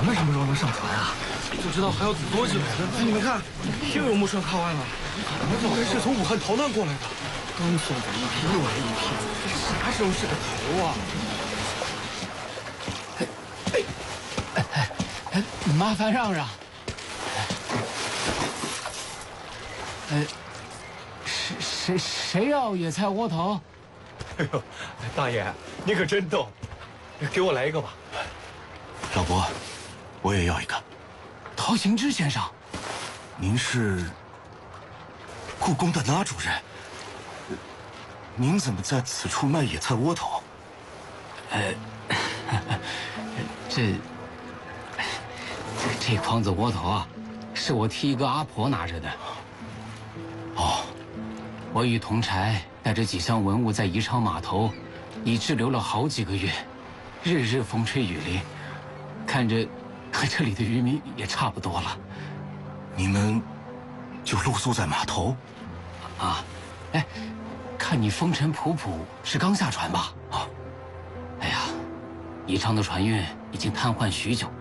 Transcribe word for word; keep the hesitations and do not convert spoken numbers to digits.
咱们什么时候能上船啊？ 不知道还要等多久呢。 哎，你们看，又有木船靠岸了， 应该是从武汉逃难过来的。 刚送走一批又来一批，这啥时候是个头啊？ 哎哎哎，麻烦让让。呃，谁谁谁要野菜窝头？ 哎呦，大爷，你可真逗，给我来一个吧。 老伯，我也要一个。 陶行知先生， 您是故宫的那主任？您怎么在此处卖野菜窝头？ 呃，这这筐子窝头啊，是我替一个阿婆拿着的。 哦， 我与同柴带着几箱文物在宜昌码头，已滞留了好几个月，日日风吹雨淋，看着和这里的渔民也差不多了。 你们就露宿在码头？ 啊，哎，看你风尘仆仆，是刚下船吧？啊，哎呀，宜昌的船运已经瘫痪许久。